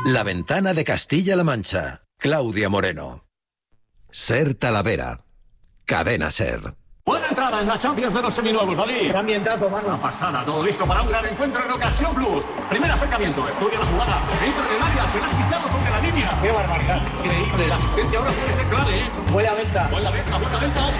La Ventana de Castilla-La Mancha. Claudia Moreno. Ser Talavera. Cadena Ser. Buena entrada en la Champions de los seminuevos, David. Gran ambientazo, mano. Una pasada, todo listo para un gran encuentro en Ocasión Plus. Primer acercamiento, estudia la jugada. Entra en el área, se la ha quitado sobre la línea. ¡Qué barbaridad! Increíble, la asistencia ahora puede ser clave, ¿eh? Buena venta. Buena venta, ojo.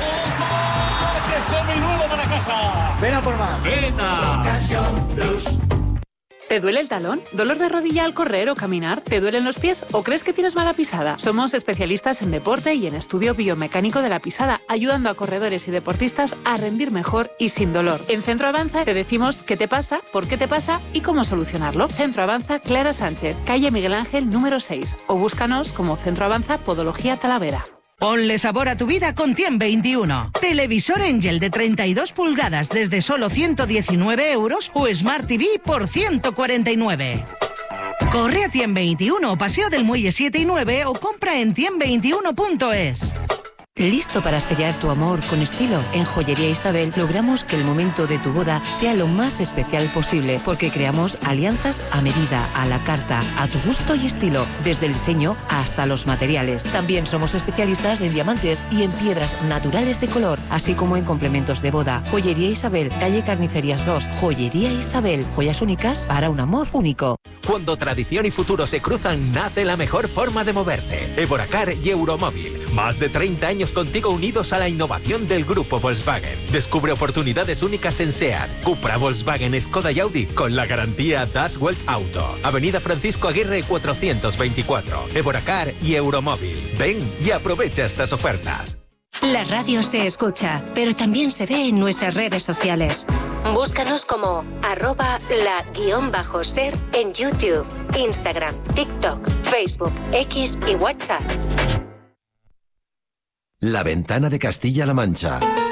¡Coche seminuevo para casa! Ven a por más. ¡Venta! Ocasión Plus. ¿Te duele el talón? ¿Dolor de rodilla al correr o caminar? ¿Te duelen los pies o crees que tienes mala pisada? Somos especialistas en deporte y en estudio biomecánico de la pisada, ayudando a corredores y deportistas a rendir mejor y sin dolor. En Centro Avanza te decimos qué te pasa, por qué te pasa y cómo solucionarlo. Centro Avanza Clara Sánchez, calle Miguel Ángel número 6 o búscanos como Centro Avanza Podología Talavera. Ponle sabor a tu vida con Tiem 21. Televisor Angel de 32 pulgadas desde solo 119 euros o Smart TV por 149. Corre a Tiem 21, Paseo del Muelle 7 y 9 o compra en tiem21.es. ¿Listo para sellar tu amor con estilo? En Joyería Isabel logramos que el momento de tu boda sea lo más especial posible, porque creamos alianzas a medida, a la carta, a tu gusto y estilo, desde el diseño hasta los materiales. También somos especialistas en diamantes y en piedras naturales de color, así como en complementos de boda. Joyería Isabel, calle Carnicerías 2. Joyería Isabel, joyas únicas para un amor único. Cuando tradición y futuro se cruzan, nace la mejor forma de moverte. Evoracar y Euromóvil. Más de 30 años contigo unidos a la innovación del grupo Volkswagen. Descubre oportunidades únicas en SEAT, Cupra, Volkswagen, Skoda y Audi con la garantía Das World Auto. Avenida Francisco Aguirre 424. Evoracar y Euromóvil. Ven y aprovecha estas ofertas. La radio se escucha, pero también se ve en nuestras redes sociales. Búscanos como @la_ser en YouTube, Instagram, TikTok, Facebook, X y WhatsApp. La Ventana de Castilla-La Mancha.